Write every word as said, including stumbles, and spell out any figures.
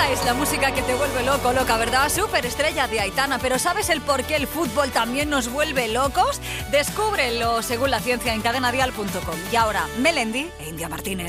Esta es la música que te vuelve loco, loca, ¿verdad? Superestrella de Aitana, pero ¿sabes el por qué el fútbol también nos vuelve locos? Descúbrelo según la ciencia en cadena dial punto com. Y ahora, Melendi e India Martínez.